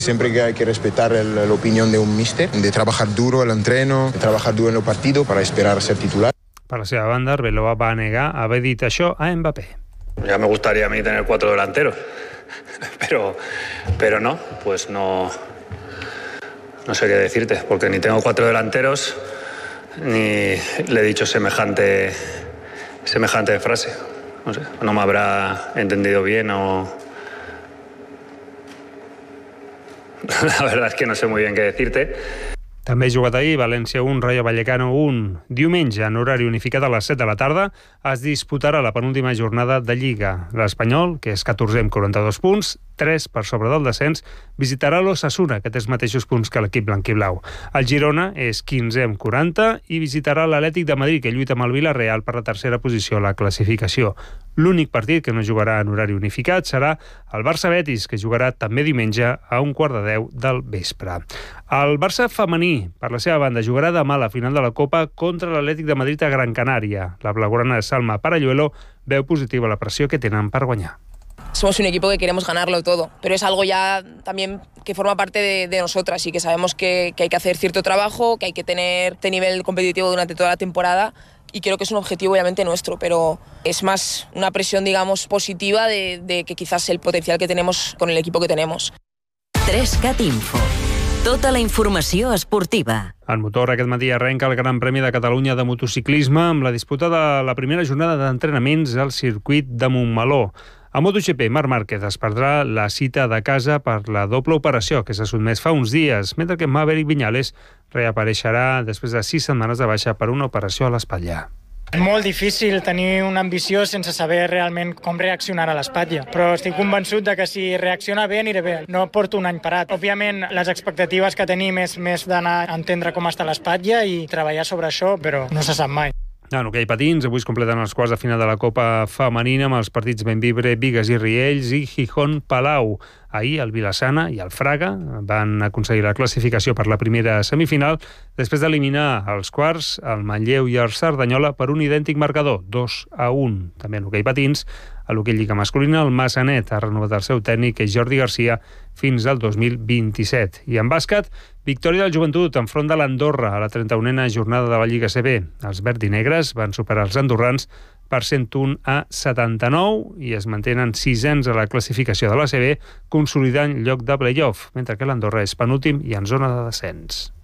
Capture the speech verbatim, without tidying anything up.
Siempre que hay que respetar el, la opinión de un míster, de trabajar duro el entreno, de trabajar duro en el partido para esperar a ser titular. Per la seva banda, Arbeloa va negar haver dit això a Mbappé. Ya me gustaría a mí tener cuatro delanteros, pero, pero no, pues no, no sé qué decirte, porque ni tengo cuatro delanteros, ni le he dicho semejante, semejante frase. No sé, no me habrá entendido bien o... La verdad es que no sé muy bien qué decirte. També ha jugat ahir València un, Rayo Vallecano un. Diumenge, en horari unificat a les set de la tarda, es disputarà la penúltima jornada de Lliga. L'Espanyol, que és catorzè amb quaranta-dos punts, tres per sobre del descens, visitarà l'Osasuna, que té els mateixos punts que l'equip blanquiblau. El Girona és quinzè amb quaranta i visitarà l'Atlètic de Madrid, que lluita amb el Villarreal per la tercera posició a la classificació. L'únic partit que no jugarà en horari unificat serà el Barça-Betis, que jugarà també diumenge a un quart de deu del vespre. El Barça femení, per la seva banda, jugarà demà a la final de la Copa contra l'Atlètic de Madrid a Gran Canària. La blaugrana de Salma Paralluelo veu positiva la pressió que tenen per guanyar. Somos un equipo que queremos ganarlo todo, pero es algo ya también que forma parte de, de nosotras y que sabemos que, que hay que hacer cierto trabajo, que hay que tener este nivel competitivo durante toda la temporada y creo que es un objetivo obviamente nuestro, pero es más una presión, digamos, positiva de, de que quizás el potencial que tenemos con el equipo que tenemos. tres cat Info. Tota la informació esportiva. El motor aquest matí arrenca el Gran Premi de Catalunya de motociclisme amb la disputa de la primera jornada d'entrenaments al circuit de Montmeló. A MotoGP, Marc Márquez es perdrà la cita de casa per la doble operació que s'ha sotmès fa uns dies, mentre que Maverick Viñales reapareixerà després de sis setmanes de baixa per una operació a l'espatlla. Molt difícil tenir una ambició sense saber realment com reaccionar a l'espatlla, però estic convençut de que si reacciona bé aniré bé. No porto un any parat. Òbviament, les expectatives que tenim és més d'anar a entendre com està l'espatlla i treballar sobre això, però no se sap mai. En hoquei patins, avui es completen els quarts de final de la Copa Femenina amb els partits Bembibre, Bigues i Riells i Gijón Palau. Ahir el Vilassana i el Fraga van aconseguir la classificació per la primera semifinal després d'eliminar els quarts, el Manlleu i el Cerdanyola per un idèntic marcador, dos a un. També en hoquei patins, a l'hoquei lliga masculina, el Massanet ha renovat el seu tècnic, que és Jordi Garcia, fins al dos mil vint-i-set. I en bàsquet, victòria del Joventut enfront de l'Andorra a la trenta-unena jornada de la Lliga A C B. Els verdinegres van superar els andorrans per cent un a setanta-nou i es mantenen sisens a la classificació de l'A C B, consolidant lloc de play-off, mentre que l'Andorra és penúltim i en zona de descens.